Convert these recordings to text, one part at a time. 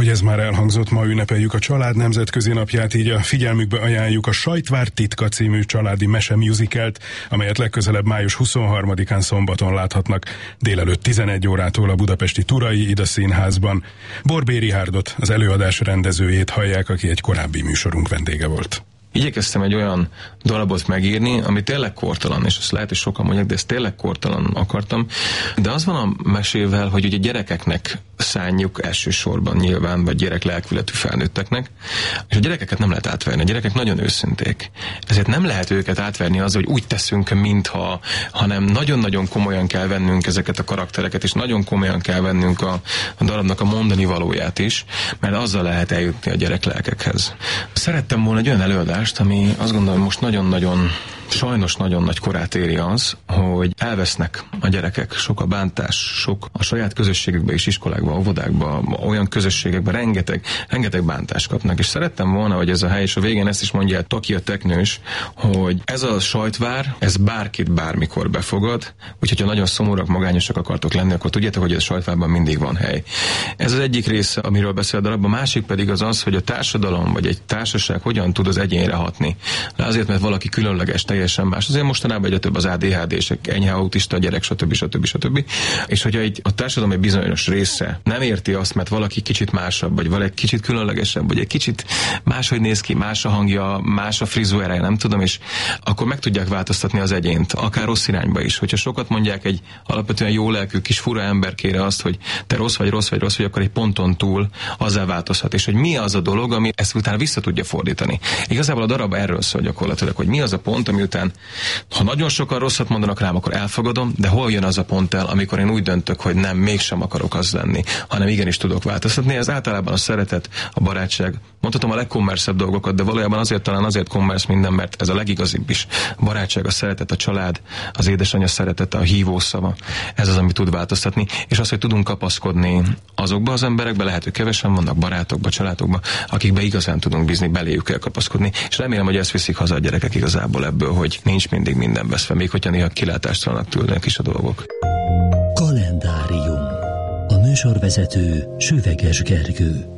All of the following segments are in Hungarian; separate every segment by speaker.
Speaker 1: Ahogy ez már elhangzott, ma ünnepeljük a Család Nemzetközi Napját, így a figyelmükbe ajánljuk a Sajtvár titka című családi mese musicalt, amelyet legközelebb május 23-án szombaton láthatnak délelőtt 11 órától a budapesti Turai Ida Színházban. Borbély Rihárdot, az előadás rendezőjét hallják, aki egy korábbi műsorunk vendége volt.
Speaker 2: Igyekeztem egy olyan darabot megírni, ami tényleg kortalan, és azt lehet, hogy sokan mondják, de ezt tényleg kortalan akartam. De az van a mesével, hogy ugye gyerekeknek szánjuk elsősorban nyilván, vagy gyerek lelkületű felnőtteknek, és a gyerekeket nem lehet átverni. A gyerekek nagyon őszinték. Ezért nem lehet őket átverni azzal, hogy úgy teszünk, mintha, hanem nagyon-nagyon komolyan kell vennünk ezeket a karaktereket, és nagyon komolyan kell vennünk a darabnak a mondani valóját is, mert azzal lehet eljutni a gyerek lelkekhez. Szerettem volna egy olyan előadást, ami azt gondolom most nagyon-nagyon sajnos nagyon nagy korát éri az, hogy elvesznek a gyerekek, sok a bántás, sok a saját közösségükben és iskolákban, óvodákban, olyan közösségekben rengeteg bántást kapnak. És szerettem volna, hogy ez a hely, és a végén ezt is mondja Toki a teknős, hogy ez a Sajtvár, ez bárkit bármikor befogad, úgyhogy ha nagyon szomorúak, magányosak akartok lenni, akkor tudjátok, hogy a Sajtvárban mindig van hely. Ez az egyik része, amiről beszél a darab, a másik pedig az, hogy a társadalom vagy egy társaság hogyan tud az egyénre hatni. De azért, mert valaki különleges, teljesen más. Azért mostanában egyre több az ADHD-sek, enyhe autista gyerek, stb. És hogyha a társadalom egy bizonyos része nem érti azt, mert valaki kicsit másabb, vagy valaki kicsit különlegesebb, vagy egy kicsit máshogy néz ki, más a hangja, más a frizurája, nem tudom, és akkor meg tudják változtatni az egyént, akár rossz irányba is. Hogyha sokat mondják egy alapvetően jó lelkű kis fura emberkére azt, hogy te rossz vagy, akkor egy ponton túl azzá változhat. És hogy mi az a dolog, ami ezt utána vissza tudja fordítani. Igazából a darab erről szól gyakorlatilag, hogy mi az a pont, ami után, ha nagyon sokan rosszat mondanak rám, akkor elfogadom, de hol jön az a pont el, amikor én úgy döntök, hogy nem, mégsem akarok az lenni, hanem igenis tudok változtatni. Ez általában a szeretet, a barátság, mondhatom a legkommerszebb dolgokat, de valójában azért kommersz minden, mert ez a legigazibb is. A barátság, a szeretet, a család, az édesanyja szeretete, a hívószava. Ez az, ami tud változtatni, és az, hogy tudunk kapaszkodni azokba az emberekbe, lehet, hogy kevesen vannak barátokba, családokba, akikbe igazán tudunk bízni, beléjük kell kapaszkodni, és remélem, hogy ezt viszik haza a gyerekek igazából ebből, hogy nincs mindig minden veszve, még hogyha néha kilátástalanak tűnnek is a dolgok.
Speaker 3: Kalendárium. A műsorvezető Süveges Gergő.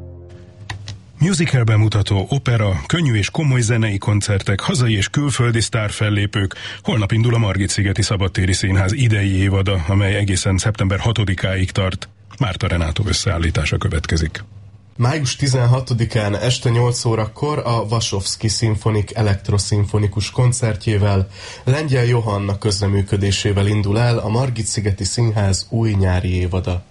Speaker 1: Musical bemutató, opera, könnyű és komoly zenei koncertek, hazai és külföldi sztárfellépők. Holnap indul a Margit-szigeti Szabadtéri Színház idei évada, amely egészen szeptember 6-áig tart. Márta Renátó összeállítása következik.
Speaker 4: Május 16-án este 8 órakor a Vasovszki Szimfonik elektroszimfonikus koncertjével, Lengyel Johanna közreműködésével indul el a Margit-szigeti Színház új nyári évada.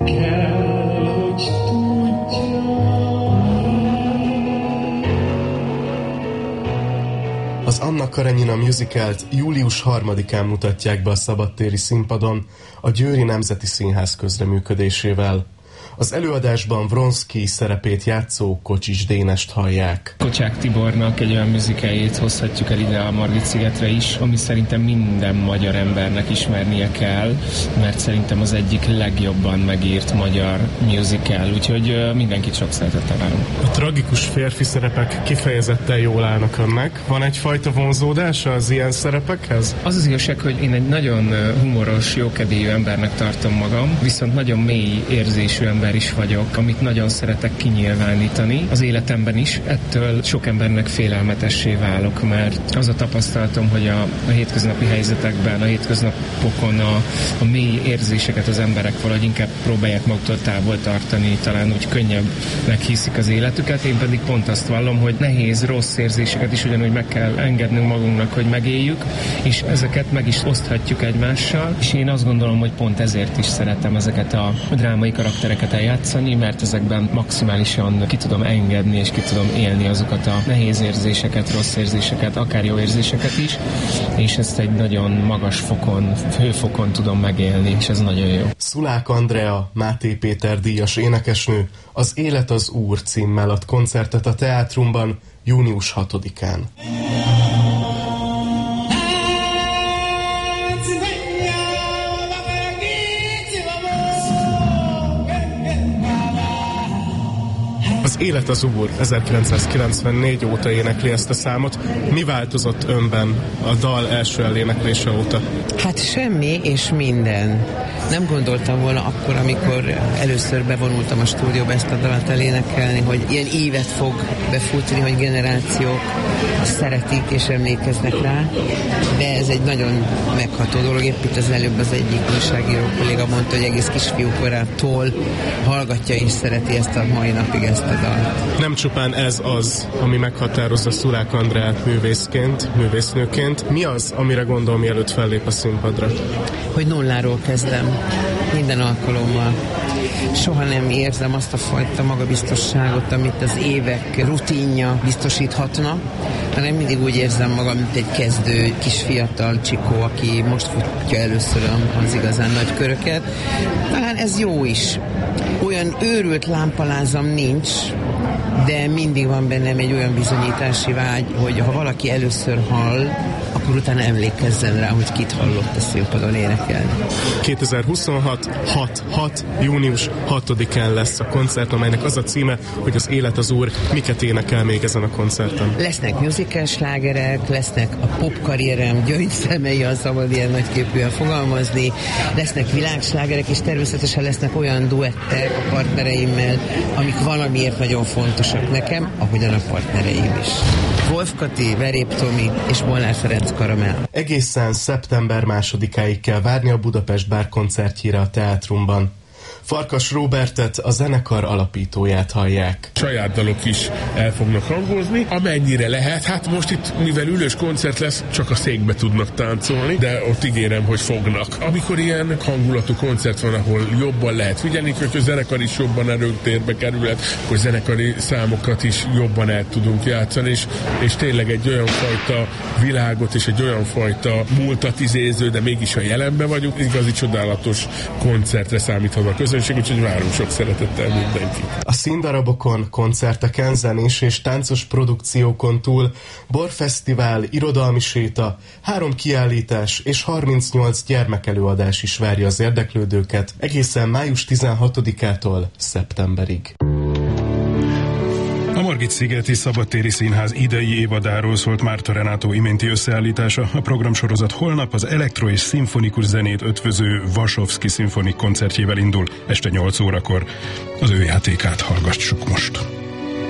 Speaker 4: Az Anna Karenina musicalt július 3-án mutatják be a Szabadtéri Színpadon a Győri Nemzeti Színház közreműködésével. Az előadásban Vronszky szerepét játszó Kocsis Dénest hallják.
Speaker 5: Kocsák Tibornak egy olyan musicalét hozhatjuk el ide a Margit-szigetre is, ami szerintem minden magyar embernek ismernie kell, mert szerintem az egyik legjobban megírt magyar musical, úgyhogy mindenkit sok szeretettel várunk.
Speaker 4: A tragikus férfi szerepek kifejezetten jól állnak önnek. Van egyfajta vonzódása az ilyen szerepekhez?
Speaker 5: Az az igazság, hogy én egy nagyon humoros, jókedélyű embernek tartom magam, viszont nagyon mély érzésű ember is vagyok, amit nagyon szeretek kinyilvánítani az életemben is. Ettől sok embernek félelmetessé válok, mert az a tapasztalatom, hogy a hétköznapi helyzetekben, a hétköznapokon a mély érzéseket az emberek valahogy inkább próbálják maguktól távol tartani, talán úgy könnyebbnek hiszik az életüket. Én pedig pont azt vallom, hogy nehéz, rossz érzéseket is ugyanúgy meg kell engednünk magunknak, hogy megéljük, és ezeket meg is oszthatjuk egymással. És én azt gondolom, hogy pont ezért is szeretem ezeket a drámai karaktereket eljátszani, mert ezekben maximálisan ki tudom engedni, és ki tudom élni azokat a nehéz érzéseket, rossz érzéseket, akár jó érzéseket is, és ezt egy nagyon magas fokon, hőfokon tudom megélni, és ez nagyon jó.
Speaker 4: Szulák Andrea, Máté Péter díjas énekesnő az Élet az Úr címmel ad koncertet a Teátrumban június 6-án. Az Élet az Úr 1994 óta énekli ezt a számot. Mi változott önben a dal első eléneklése óta?
Speaker 6: Hát semmi és minden. Nem gondoltam volna akkor, amikor először bevonultam a stúdióba ezt a dalt elénekelni, hogy ilyen évet fog befutni, hogy generációk szeretik és emlékeznek rá, de ez egy nagyon megható dolog. Épp itt az előbb az egyik újságíró kolléga mondta, hogy egész kisfiúkorától hallgatja és szereti ezt a mai napig ezt a dalt.
Speaker 4: Nem csupán ez az, ami meghatározza Szulák Andreát művészként, művésznőként. Mi az, amire gondol, mielőtt fellép a színpadra?
Speaker 6: Hogy nulláról kezdem minden alkalommal. Soha nem érzem azt a fajta magabiztosságot, amit az évek rutinja biztosíthatna, hanem mindig úgy érzem magam, mint egy kezdő kis fiatal csikó, aki most futja először az igazán nagy köröket. Talán ez jó is. Olyan őrült lámpalázam nincs, de mindig van bennem egy olyan bizonyítási vágy, hogy ha valaki először hall, akkor utána emlékezzen rá, hogy kit hallott a színpadon énekelni.
Speaker 4: 2026. június 6-án lesz a koncert, amelynek az a címe, hogy Az Élet az Úr. Miket énekel még ezen a koncerten?
Speaker 6: Lesznek musical slágerek, lesznek a popkarrierem gyöngyszemei, az szabad ilyen nagyképűen fogalmazni, lesznek világslágerek, és természetesen lesznek olyan duettek a partnereimmel, amik valamiért nagyon fontosak nekem, ahogyan a partnereim is. Wolf Kati, Verép Tomi és Molnár Ferenc Karamell.
Speaker 4: Egészen szeptember 2-áig kell várni a Budapest Bár koncertjére a Teátrumban. Farkas Róbertet, a zenekar alapítóját hallják.
Speaker 7: Saját dalok is el fognak hangozni, amennyire lehet. Hát most itt, mivel ülős koncert lesz, csak a székbe tudnak táncolni, de ott ígérem, hogy fognak. Amikor ilyen hangulatú koncert van, ahol jobban lehet figyelni, hogy a zenekar is jobban erőtérbe kerülhet, hogy zenekari számokat is jobban el tudunk játszani, és tényleg egy olyan fajta világot és egy olyan fajta múltat izéző, de mégis a jelenben vagyunk, igazi csodálatos koncertre számíthat a közönség, úgyhogy várom sok szeretettel mindenkit.
Speaker 4: A színdarabokon, koncerteken, zenés és táncos produkciókon túl borfesztivál, irodalmi séta, 3 kiállítás és 38 gyermekelőadás is várja az érdeklődőket egészen május 16-ától szeptemberig.
Speaker 1: A Margit-szigeti Szabadtéri Színház idei évadáról szólt Márta Renátó iménti összeállítása. A programsorozat holnap az elektro- és szimfonikus zenét ötvöző Vasovszki szimfonik koncertjével indul este 8 órakor. Az ő játékát hallgassuk most.